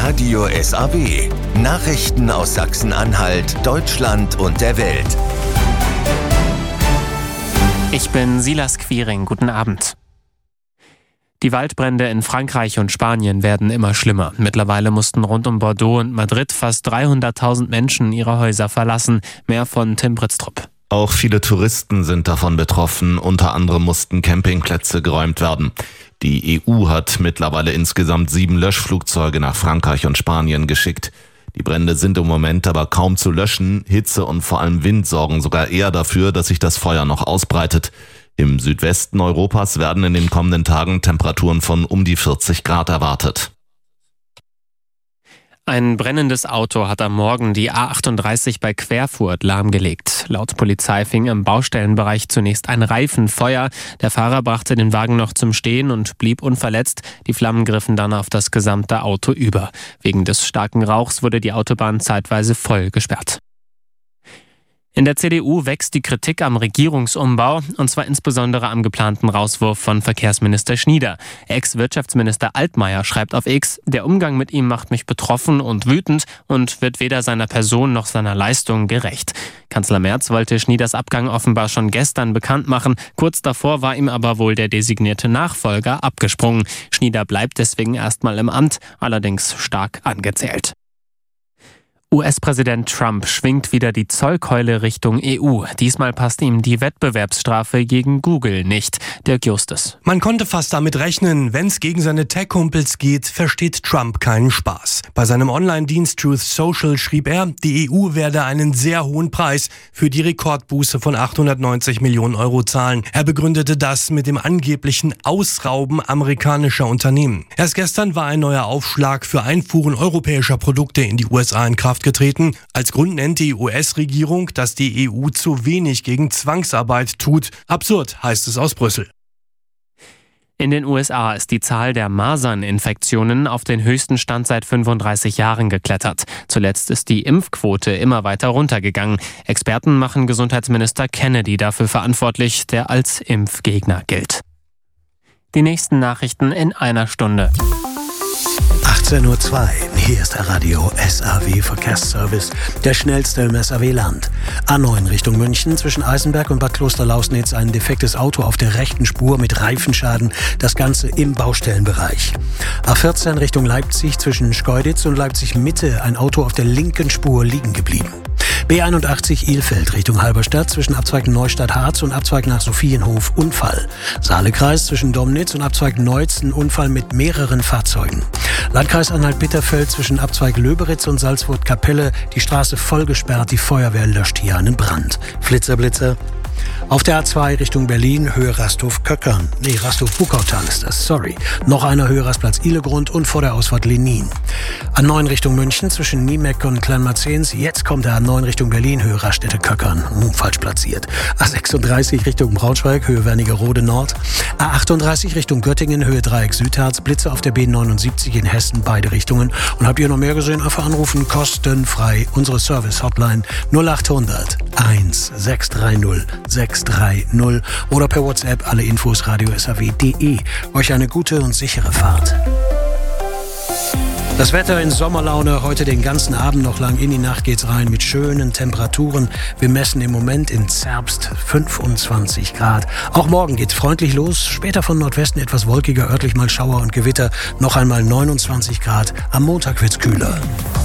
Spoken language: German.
Radio SAW. Nachrichten aus Sachsen-Anhalt, Deutschland und der Welt. Ich bin Silas Quiring. Guten Abend. Die Waldbrände in Frankreich und Spanien werden immer schlimmer. Mittlerweile mussten rund um Bordeaux und Madrid fast 300.000 Menschen ihre Häuser verlassen. Mehr von Tim Britztrup. Auch viele Touristen sind davon betroffen. Unter anderem mussten Campingplätze geräumt werden. Die EU hat mittlerweile insgesamt 7 Löschflugzeuge nach Frankreich und Spanien geschickt. Die Brände sind im Moment aber kaum zu löschen. Hitze und vor allem Wind sorgen sogar eher dafür, dass sich das Feuer noch ausbreitet. Im Südwesten Europas werden in den kommenden Tagen Temperaturen von um die 40 Grad erwartet. Ein brennendes Auto hat am Morgen die A38 bei Querfurt lahmgelegt. Laut Polizei fing im Baustellenbereich zunächst ein Reifenfeuer. Der Fahrer brachte den Wagen noch zum Stehen und blieb unverletzt. Die Flammen griffen dann auf das gesamte Auto über. Wegen des starken Rauchs wurde die Autobahn zeitweise voll gesperrt. In der CDU wächst die Kritik am Regierungsumbau, und zwar insbesondere am geplanten Rauswurf von Verkehrsminister Schnieder. Ex-Wirtschaftsminister Altmaier schreibt auf X: Der Umgang mit ihm macht mich betroffen und wütend und wird weder seiner Person noch seiner Leistung gerecht. Kanzler Merz wollte Schnieders Abgang offenbar schon gestern bekannt machen. Kurz davor war ihm aber wohl der designierte Nachfolger abgesprungen. Schnieder bleibt deswegen erstmal im Amt, allerdings stark angezählt. US-Präsident Trump schwingt wieder die Zollkeule Richtung EU. Diesmal passt ihm die Wettbewerbsstrafe gegen Google nicht. Dirk Justus. Man konnte fast damit rechnen, wenn es gegen seine Tech-Kumpels geht, versteht Trump keinen Spaß. Bei seinem Online-Dienst Truth Social schrieb er, die EU werde einen sehr hohen Preis für die Rekordbuße von 890 Millionen Euro zahlen. Er begründete das mit dem angeblichen Ausrauben amerikanischer Unternehmen. Erst gestern war ein neuer Aufschlag für Einfuhren europäischer Produkte in die USA in Kraft getreten. Als Grund nennt die US-Regierung, dass die EU zu wenig gegen Zwangsarbeit tut. Absurd, heißt es aus Brüssel. In den USA ist die Zahl der Maserninfektionen auf den höchsten Stand seit 35 Jahren geklettert. Zuletzt ist die Impfquote immer weiter runtergegangen. Experten machen Gesundheitsminister Kennedy dafür verantwortlich, der als Impfgegner gilt. Die nächsten Nachrichten in einer Stunde. 18:02 Uhr, hier ist der Radio SAW Verkehrsservice, der schnellste im SAW-Land. A9 Richtung München, zwischen Eisenberg und Bad Klosterlausnitz ein defektes Auto auf der rechten Spur mit Reifenschaden, das Ganze im Baustellenbereich. A14 Richtung Leipzig, zwischen Schkeuditz und Leipzig-Mitte ein Auto auf der linken Spur liegen geblieben. B81 Ilfeld Richtung Halberstadt, zwischen Abzweig Neustadt-Harz und Abzweig nach Sophienhof Unfall. Saalekreis zwischen Domnitz und Abzweig Neutz ein Unfall mit mehreren Fahrzeugen. Landkreis Anhalt-Bitterfeld zwischen Abzweig Löberitz und Salzburg-Kapelle, die Straße voll gesperrt, die Feuerwehr löscht hier einen Brand. Flitzer. Auf der A2 Richtung Berlin, Höhe Rasthof-Köckern. Rasthof-Bukautal ist das, sorry. Noch einer Höhe Rastplatz Ihlegrund und vor der Ausfahrt Lenin. A9 Richtung München, zwischen Niemeck und Kleinmarzens. Jetzt kommt der A9 Richtung Berlin, Höhe Raststätte-Köckern. Falsch platziert. A36 Richtung Braunschweig, Höhe Wernigerode Nord. A38 Richtung Göttingen, Höhe Dreieck Südharz. Blitze auf der B79 in Hessen, beide Richtungen. Und habt ihr noch mehr gesehen? Einfach anrufen, kostenfrei. Unsere Service-Hotline 0800 1630 630 oder per WhatsApp, alle Infos radio-saw.de. Euch eine gute und sichere Fahrt. Das Wetter in Sommerlaune, heute den ganzen Abend noch lang, in die Nacht geht's rein mit schönen Temperaturen. Wir messen im Moment in Zerbst 25 Grad. Auch morgen geht's freundlich los, später von Nordwesten etwas wolkiger, örtlich mal Schauer und Gewitter, noch einmal 29 Grad. Am Montag wird's kühler.